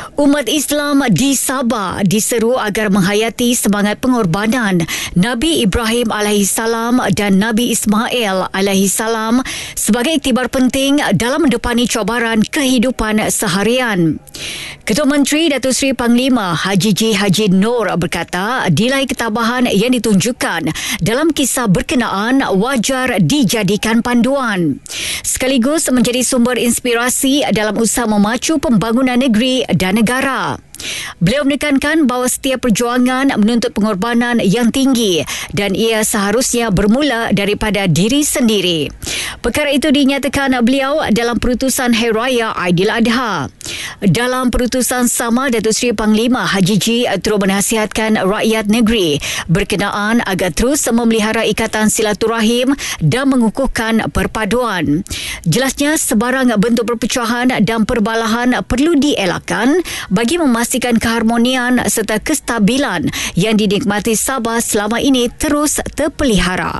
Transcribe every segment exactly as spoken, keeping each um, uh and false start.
Umat Islam di Sabah diseru agar menghayati semangat pengorbanan Nabi Ibrahim alaihissalam dan Nabi Ismail alaihissalam sebagai iktibar penting dalam mendepani cabaran kehidupan seharian. Ketua Menteri Datuk Seri Panglima Haji J. Haji Noor berkata, nilai ketabahan yang ditunjukkan dalam kisah berkenaan wajar dijadikan panduan, sekaligus menjadi sumber inspirasi dalam usaha memacu pembangunan negeri dan negara. Beliau menekankan bahawa setiap perjuangan menuntut pengorbanan yang tinggi dan ia seharusnya bermula daripada diri sendiri. Perkara itu dinyatakan beliau dalam perutusan Hari Raya Aidiladha. Dalam perutusan sama, Datuk Seri Panglima Haji J terus menasihatkan rakyat negeri berkenaan agar terus memelihara ikatan silaturahim dan mengukuhkan perpaduan. Jelasnya, sebarang bentuk perpecahan dan perbalahan perlu dielakkan bagi memastikan keharmonian serta kestabilan yang dinikmati Sabah selama ini terus terpelihara.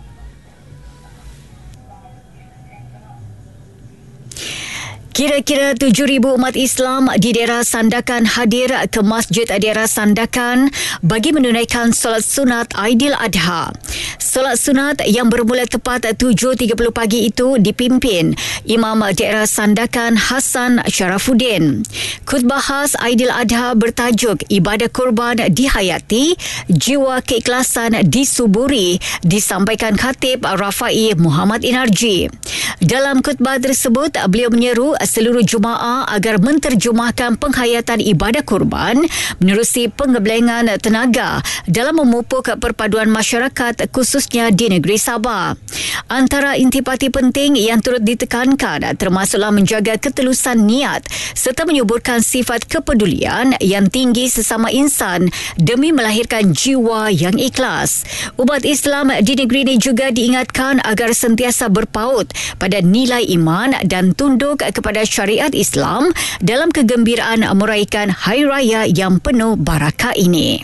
Kira-kira tujuh ribu umat Islam di daerah Sandakan hadir ke Masjid Daerah Sandakan bagi menunaikan solat sunat Aidiladha. Solat sunat yang bermula tepat tujuh tiga puluh pagi itu dipimpin Imam Daerah Sandakan Hassan Sharafuddin. Khutbah khas Aidiladha bertajuk Ibadah Kurban Dihayati, Jiwa Keikhlasan Disuburi disampaikan Khatib Rafai Muhammad Inarji. Dalam khutbah tersebut, beliau menyeru seluruh jemaah agar menterjemahkan penghayatan ibadah kurban menerusi pengeblengan tenaga dalam memupuk perpaduan masyarakat khususnya di negeri Sabah. Antara intipati penting yang turut ditekankan termasuklah menjaga ketelusan niat serta menyuburkan sifat kepedulian yang tinggi sesama insan demi melahirkan jiwa yang ikhlas. Umat Islam di negeri ini juga diingatkan agar sentiasa berpaut pada nilai iman dan tunduk kepada syariat Islam dalam kegembiraan meraihkan Hari Raya yang penuh barakah ini.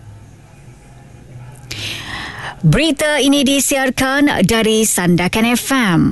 Berita ini disiarkan dari Sandakan F M.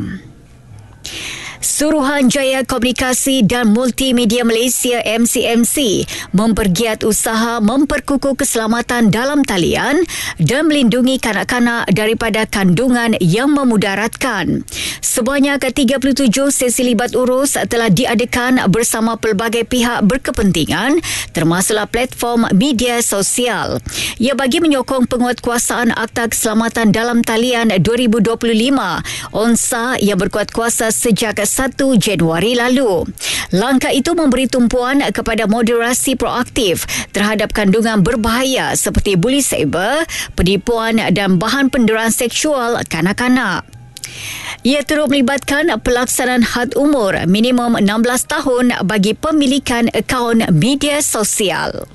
Suruhanjaya Komunikasi dan Multimedia Malaysia M C M C mempergiat usaha memperkukuh keselamatan dalam talian dan melindungi kanak-kanak daripada kandungan yang memudaratkan. Sebanyak tiga puluh tujuh sesi libat urus telah diadakan bersama pelbagai pihak berkepentingan termasuklah platform media sosial. Ia bagi menyokong penguatkuasaan Akta Keselamatan dalam Talian dua ribu dua puluh lima, O N S A yang berkuat kuasa sejak satu Januari lalu. Langkah itu memberi tumpuan kepada moderasi proaktif terhadap kandungan berbahaya seperti buli cyber, penipuan dan bahan penderaan seksual kanak-kanak. Ia turut melibatkan pelaksanaan had umur minimum enam belas tahun bagi pemilikan akaun media sosial.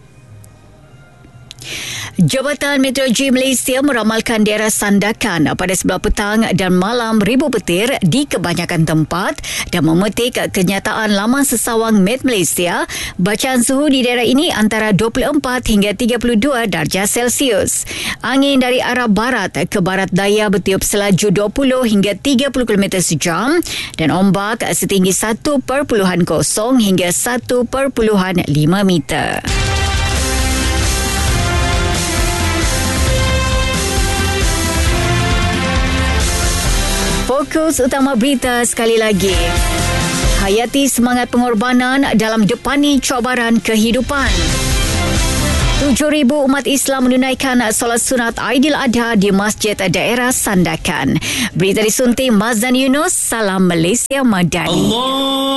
Jabatan Meteorologi Malaysia meramalkan daerah Sandakan pada sebelah petang dan malam ribu petir di kebanyakan tempat dan memetik kenyataan laman sesawang Met Malaysia. Bacaan suhu di daerah ini antara dua puluh empat hingga tiga puluh dua darjah Celsius. Angin dari arah barat ke barat daya bertiup selaju dua puluh hingga tiga puluh kilometer sejam dan ombak setinggi satu perpuluhan kosong hingga satu perpuluhan lima meter. Fokus utama berita sekali lagi. Hayati semangat pengorbanan dalam depani cabaran kehidupan. Tujuh ribu umat Islam menunaikan solat sunat Aidiladha di Masjid Daerah Sandakan. Berita disunting Mazdan Yunus. Salam Malaysia Madani. Allah.